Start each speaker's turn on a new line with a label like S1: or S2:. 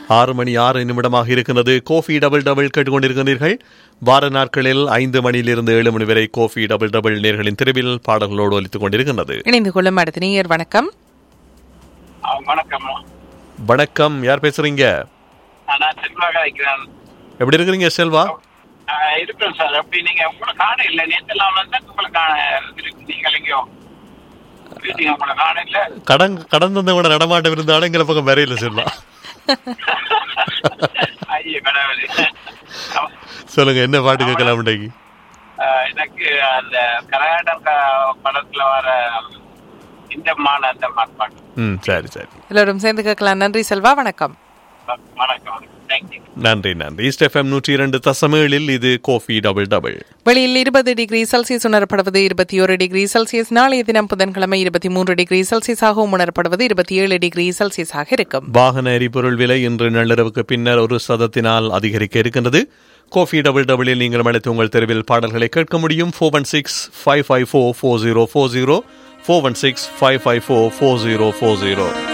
S1: 6 மணி 6 நிமிடமாக இருக்கிறது. Kofi double double கேட்டுக்கொண்டிருக்கிறீர்கள். வார நாட்களில் 5 மணியிலிருந்து 7 மணி வரை கோஃபி டபுள் டபுள் நேர்களின் தெருவில் பாடல்களோடு ஒலித்துக் கொண்டிருக்கிறது.
S2: இணைந்து கொள்ளும் அடுத்த நேயர் வணக்கம்.
S1: வணக்கம், யார் பேசுறீங்க? எப்படி இருக்கிறீங்க செல்வா?
S3: இருக்கிறேன் சார். அப்படி நீங்க உங்களை காண இல்லை, நேற்றெல்லாம் வந்து உங்களை காண நீங்கள் எங்கேயோ உங்களை காண இல்லை.
S1: கடந்த கூட நடமாட்டம் இருந்தாலும் எங்களை பக்கம் வரையில செல்வா.
S3: ஐயோ கடவுளே.
S1: சொல்லுங்க, என்ன பாட்டு கேட்கலாம்?
S3: எனக்கு அந்த கரகாட்டம் படத்துல வர இந்த மான அந்த பாட்டு.
S1: சரி சரி,
S2: எல்லோரும் சேர்ந்து கேட்கலாம். நன்றி செல்வா, வணக்கம்.
S3: வணக்கம்,
S1: நன்றி நன்றி. ஈஸ்ட் FM 102.7 இது கோஃபி டபுள் டபுள்.
S2: வெளியில் 20 டிகிரி செல்சியஸ் உணரப்படுவது, 21 டிகிரி செல்சியஸ். நாளைய தினம் புதன்கிழமை 23 டிகிரி செல்சியஸாகவும் உணரப்படுவது, 27 டிகிரி செல்சியஸாக இருக்கும்.
S1: வாகன எரிபொருள் விலை இன்று நள்ளிரவுக்கு பின்னர் 1% அதிகரிக்க இருக்கின்றது. கோஃபி டபுள் டபுளில் நீங்கள் அழைத்து உங்கள் தெருவில் பாடல்களை கேட்க முடியும். 416-554-4040 416-554-4040.